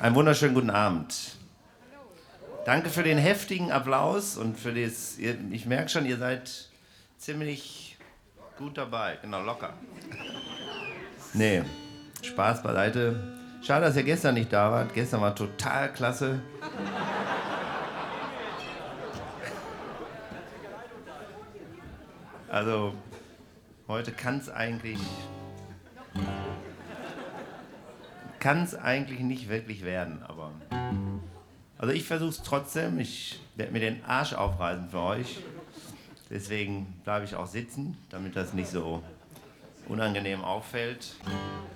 Einen wunderschönen guten Abend. Danke für den heftigen Applaus und für das. Ich merke schon, ihr seid ziemlich gut dabei. Genau, locker. Nee, Spaß beiseite. Schade, dass ihr gestern nicht da wart. Gestern war total klasse. Also, heute kann es eigentlich nicht wirklich werden, aber. Also ich versuche es trotzdem, ich werde mir den Arsch aufreißen für euch. Deswegen bleibe ich auch sitzen, damit das nicht so unangenehm auffällt.